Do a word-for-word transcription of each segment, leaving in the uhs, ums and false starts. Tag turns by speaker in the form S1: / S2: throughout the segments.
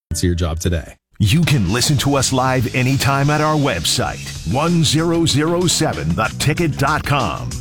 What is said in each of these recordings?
S1: to your job today.
S2: You can listen to us live anytime at our website, one thousand seven the ticket dot com.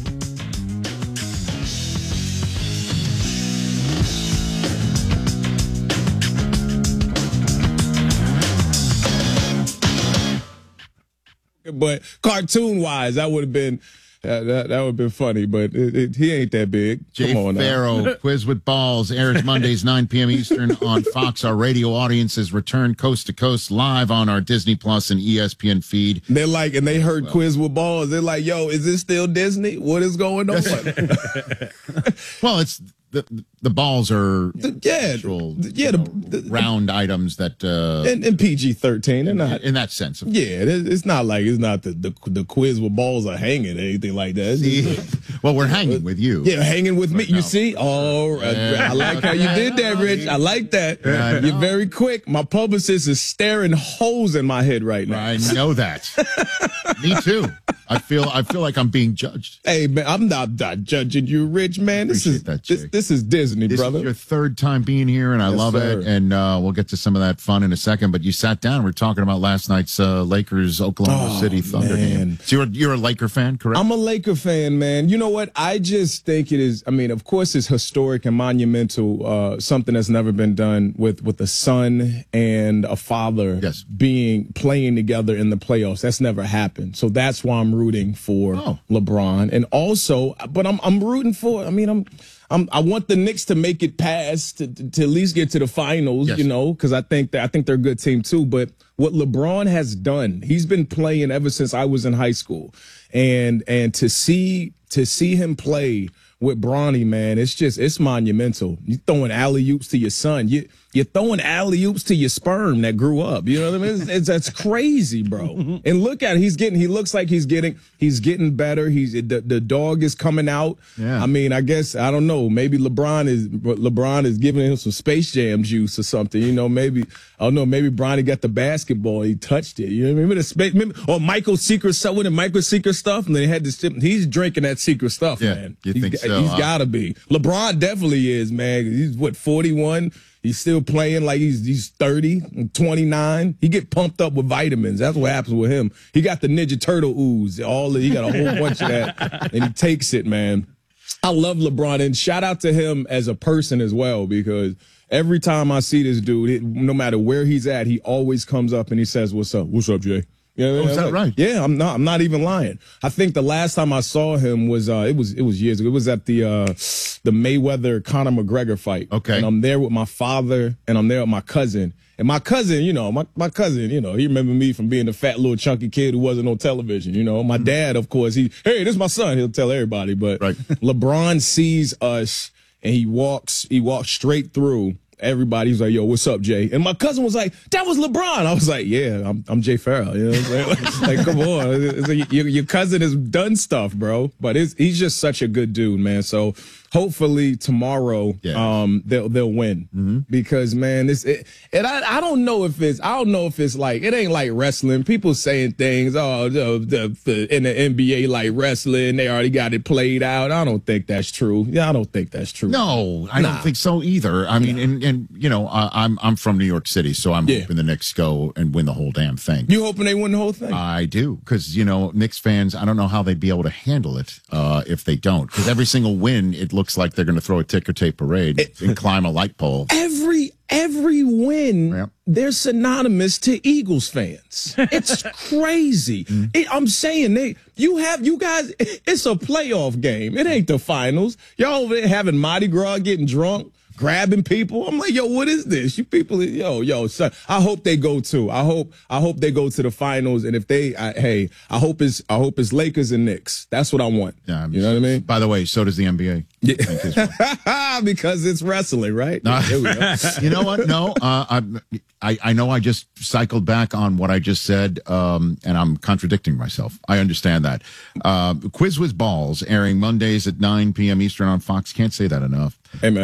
S3: But cartoon-wise, that would have been uh, that, that would have been funny. But it, it, he ain't that big.
S4: Jay
S3: Come on now.
S4: Farrow, Quiz with Balls, airs Mondays nine p.m. Eastern on Fox. Our radio audiences return coast to coast live on our Disney Plus and E S P N feed.
S3: They're like, and they heard well, Quiz with Balls. They're like, "Yo, is this still Disney? What is going on?"
S4: Well, it's. The the balls are
S3: the, yeah
S4: actual,
S3: yeah
S4: the,
S3: the, the,
S4: round items that uh
S3: and, and P G thirteen and not
S4: in that sense.
S3: Yeah, it's not like it's not the, the the quiz with balls are hanging or anything like that.
S4: See, well, we're hanging with you.
S3: Yeah, hanging with me. You see? Oh, yeah. I like how you did that, Rich. I like that.
S4: Yeah,
S3: You're very quick. My publicist is staring holes in my head right now.
S4: I know that. Me too. I feel I feel like I'm being judged.
S3: Hey man, I'm not, not judging you, Rich man. This is
S4: that,
S3: this, this is Disney,
S4: this
S3: brother.
S4: This is your third time being here, and I
S3: yes,
S4: love
S3: sir.
S4: it. And uh, we'll get to some of that fun in a second. But you sat down. We're talking about last night's uh, Lakers Oklahoma
S3: oh,
S4: City Thunder
S3: man.
S4: game. So you're you're a Laker fan, correct?
S3: I'm a Laker fan, man. You know what? I just think it is. I mean, of course, it's historic and monumental. Uh, something that's never been done with with a son and a father
S4: yes.
S3: being playing together in the playoffs. That's never happened. So that's why I'm rooting for oh. LeBron. And also, but I'm I'm rooting for. I mean, I'm. I'm, I want the Knicks to make it past to, to, to at least get to the finals, yes. you know, because I think that I think they're a good team too. But what LeBron has done, he's been playing ever since I was in high school, and and to see to see him play with Bronny, man, it's just it's monumental. You throwing alley oops to your son, you you're throwing alley oops to your sperm that grew up. You know what I mean? It's, it's, that's crazy, bro. And look at it. He's getting. He looks like he's getting. He's getting better. He's the, the dog is coming out.
S4: Yeah.
S3: I mean, I guess I don't know. Maybe LeBron is LeBron is giving him some Space Jam juice or something. You know, maybe I don't know. Maybe Bronny got the basketball. He touched it. You know, remember the space? Remember, or Michael Secret stuff with the Michael Secret stuff, and then he had this. He's drinking that secret stuff,
S4: yeah,
S3: man.
S4: You
S3: he's,
S4: think so?
S3: He's
S4: huh?
S3: got to be. LeBron definitely is, man. He's what forty-one. He's still playing like he's he's thirty, twenty-nine. He get pumped up with vitamins. That's what happens with him. He got the Ninja Turtle ooze. All he got a whole bunch of that, and he takes it, man. I love LeBron, and shout out to him as a person as well, because every time I see this dude, it, no matter where he's at, he always comes up and he says, "What's up? What's up, Jay?" You know,
S4: oh, is that
S3: like,
S4: right?
S3: Yeah, I'm not. I'm not even lying. I think the last time I saw him was uh, it was it was years ago. It was at the uh, the Mayweather Conor McGregor fight.
S4: Okay,
S3: and I'm there with my father, and I'm there with my cousin. And my cousin, you know, my, my cousin, you know, he remember me from being the fat little chunky kid who wasn't on television. You know, my mm-hmm. dad, of course, he hey, this is my son. He'll tell everybody. But
S4: right.
S3: LeBron sees us, and he walks he walks straight through. Everybody's like, "Yo, what's up, Jay?" And my cousin was like, "That was LeBron." I was like, "Yeah, I'm I'm Jay Farrell." You know what I'm saying? Like, come on, it's like, your, your cousin has done stuff, bro. But it's, he's just such a good dude, man. So hopefully tomorrow, yeah. um, they'll they'll win
S4: mm-hmm.
S3: because man, this it, and I I don't know if it's I don't know if it's like it ain't like wrestling. People saying things, oh, the, the, the in the N B A like wrestling, they already got it played out. I don't think that's true. Yeah, I don't think that's true.
S4: No, I nah. don't think so either. I mean, nah. and, and you know, uh, I'm I'm from New York City, so I'm yeah. hoping the Knicks go and win the whole damn thing.
S3: You hoping they win the whole thing?
S4: I do, because you know, Knicks fans, I don't know how they'd be able to handle it uh, if they don't, because every single win, it looks like they're going to throw a ticker tape parade it, and climb a light pole.
S3: Every every win, yeah. they're synonymous to Eagles fans. It's crazy. Mm-hmm. it, I'm saying they, you have you guys. It's a playoff game. It ain't the finals. Y'all over there having Mardi Gras, getting drunk, grabbing people. I'm like, yo, what is this? You people, yo, yo, son. I hope they go to. I hope, I hope they go to the finals. And if they, I, hey, I hope it's, I hope it's Lakers and Knicks. That's what I want. Yeah, I'm you know what I mean.
S4: By the way, so does the N B A.
S3: Yeah. Because it's wrestling, right?
S4: No. There we go. You know what? No, uh, I, I know I just cycled back on what I just said, um, and I'm contradicting myself. I understand that. Uh, Quiz with Balls, airing Mondays at nine p.m. Eastern on Fox. Can't say that enough.
S3: Hey, man.